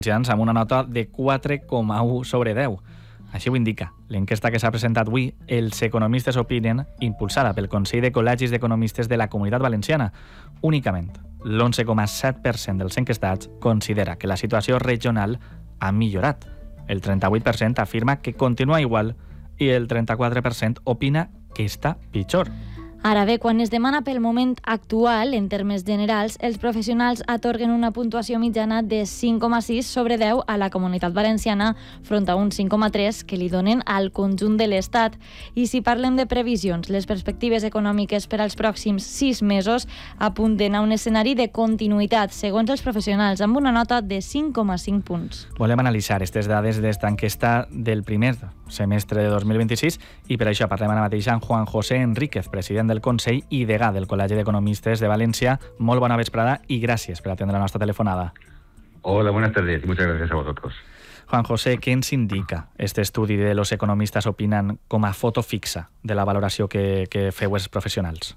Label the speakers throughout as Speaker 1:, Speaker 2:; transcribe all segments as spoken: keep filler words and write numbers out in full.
Speaker 1: amb una nota de quatre coma u sobre deu. Així ho indica l'enquesta que s'ha presentat avui. Els economistes opinen, impulsada pel Consell de Col·legis d'Economistes de la Comunitat Valenciana. Únicament l'onze coma set per cent dels enquestats considera que la situació regional ha millorat. El trenta-vuit per cent afirma que continua igual i el trenta-quatre per cent opina que està pitjor.
Speaker 2: Ara bé, quan es demana pel moment actual, en termes generals, els professionals atorguen una puntuació mitjana de cinc coma sis sobre deu a la Comunitat Valenciana front a un cinc coma tres que li donen al conjunt de l'Estat. I si parlem de previsions, les perspectives econòmiques per als pròxims sis mesos apunten a un escenari de continuïtat, segons els professionals, amb una nota de cinc coma cinc punts.
Speaker 1: Volem analitzar aquestes dades d'esta enquesta del primer semestre de dos mil vint-i-sis i per això parlem ara mateix amb Juan José Enríquez, president del Consell i degà del Col·legi d'Economistes de València. Molt bona vesprada i gràcies per atendre la nostra telefonada.
Speaker 3: Hola, buenas tardes y muchas gracias a vosotros.
Speaker 1: Juan José, què ens indica este estudi de los economistas opinan com a foto fixa de la valoració que, que feu els professionals?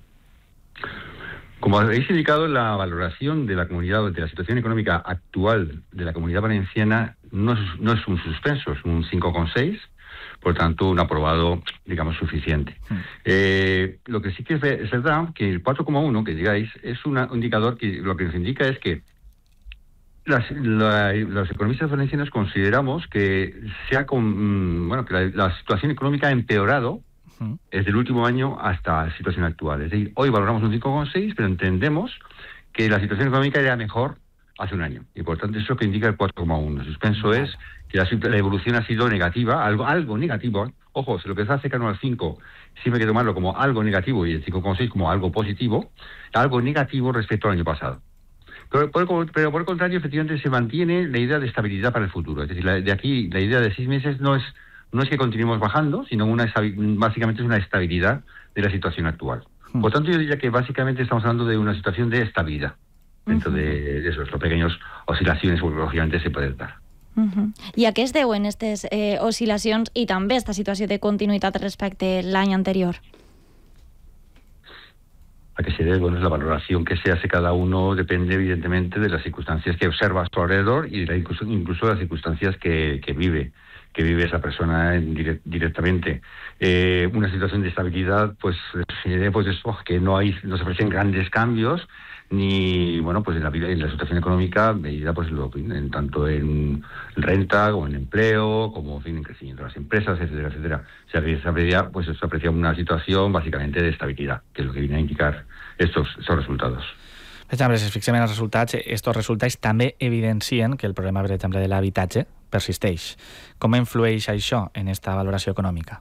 Speaker 3: Como habéis indicado, la valoración de la comunidad, de la situación económica actual de la Comunidad Valenciana no es, no es un suspenso, es un cinco coma seis, por tanto un aprobado, digamos, suficiente. Mm. Eh, lo que sí que es, es verdad que el cuatro coma uno que digáis es una, un indicador que lo que nos indica es que las, la, los economistas valencianos consideramos que, sea con, bueno, que la, la situación económica ha empeorado desde el último año hasta la situación actual. Es decir, hoy valoramos un cinco coma seis, pero entendemos que la situación económica era mejor hace un año. Y por tanto, eso es lo que indica el cuatro coma uno. El suspenso es que la, la evolución ha sido negativa, algo, algo negativo. Ojo, si lo que está cercano al cinco, siempre hay que tomarlo como algo negativo y el cinco coma seis como algo positivo, algo negativo respecto al año pasado. Pero por, pero por el contrario, efectivamente, se mantiene la idea de estabilidad para el futuro. Es decir, la, de aquí, la idea de seis meses no es no es que continuemos bajando, sino una básicamente es una estabilidad de la situación actual. Mm. Por tanto, yo diría que básicamente estamos hablando de una situación de estabilidad dentro uh-huh. de, de esos pequeños oscil·lacions que lògicament se poden dar.
Speaker 2: Uh-huh. I a què es deuen aquestes eh, oscil·lacions i també esta situació de continuïtat respecte a l'any anterior?
Speaker 3: A qué se debe, bueno, es la valoración que se hace cada uno depende evidentemente de las circunstancias que observa a su alrededor y de la, incluso, incluso de las circunstancias que, que vive. que vive esa persona direct, directamente. Eh, una situación de estabilidad, pues, pues eso, que no hay, no se ofrecen grandes cambios, ni, bueno, pues en la, en la situación económica, medida, pues, lo, en, tanto en renta, como en empleo, como, en fin, en crecimiento de las empresas, etcétera, etcétera. Se aprecia, pues, se aprecia una situación, básicamente, de estabilidad, que es lo que viene a indicar estos, estos resultados.
Speaker 1: Per exemple, si ens fixem en els resultats, estos resultats també evidencien que el problema, per exemple, de l'habitatge persisteix. Com influeix això en esta valoració econòmica?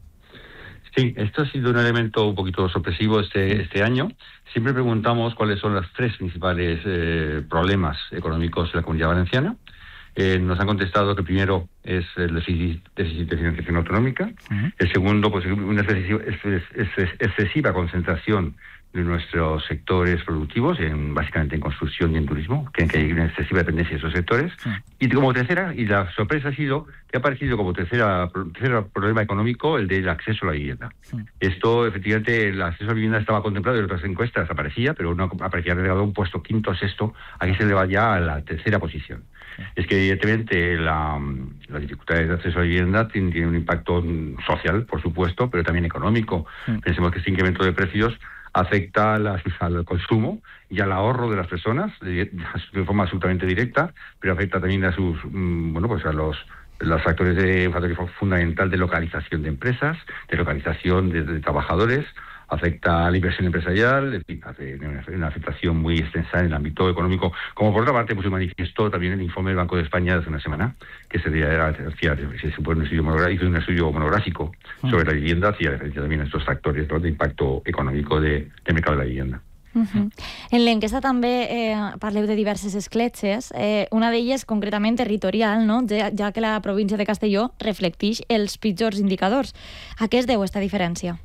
Speaker 3: Sí, esto ha sido un elemento un poquito sorpresivo este, este año. Siempre preguntamos cuáles son los tres principales eh, problemas económicos de la Comunidad Valenciana. Eh, nos han contestado que primero es el déficit, déficit de financiación autonómica. Uh-huh. El segundo, pues una excesiva, excesiva concentración de nuestros sectores productivos, en, básicamente en construcción y en turismo, que, que hay una excesiva dependencia de esos sectores. Sí. Y como tercera, y la sorpresa ha sido que ha aparecido como tercera, tercer problema económico el del acceso a la vivienda. Sí. Esto, efectivamente, el acceso a la vivienda estaba contemplado en otras encuestas, aparecía, pero no aparecía relegado un puesto quinto o sexto, aquí se le va ya a la tercera posición. Sí. Es que, evidentemente, la, las dificultades de acceso a la vivienda tienen, tienen un impacto social, por supuesto, pero también económico. Sí. Pensemos que este incremento de precios afecta a la, al consumo y al ahorro de las personas de, de forma absolutamente directa, pero afecta también a sus, bueno, pues a los los factores de factor fundamental de localización de empresas, de localización de, de trabajadores, afecta a la inversión empresarial, en fin, hace una afectación muy extensa en el ámbito económico. Como por otra parte, pues se manifestó también el informe del Banco de España de hace una semana, que se era, se supone un estudio monográfico, un estudio monográfico sobre la vivienda, hacía referencia también a estos factores, ¿no?, de impacto económico de, del mercado de la vivienda.
Speaker 2: Uh-huh. En l'enquesta també eh, parleu de diverses escletxes, eh, una d'elles concretament territorial, no? ja, ja que la província de Castelló reflecteix els pitjors indicadors. A què es deu esta diferència?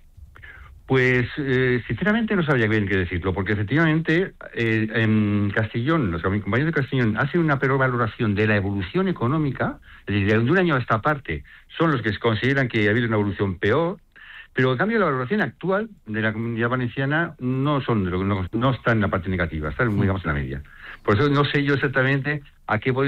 Speaker 3: Pues eh, sinceramente no sabría bien qué decirlo, porque efectivamente eh, en Castellón, los compañeros de Castellón hacen una peor valoración de la evolución económica, es decir, de un año a esta parte son los que consideran que ha habido una evolución peor, Pero en cambio la valoración actual de la Comunidad Valenciana no son no, no está en la parte negativa, está muy, digamos, en la media. Por eso no sé yo exactamente a qué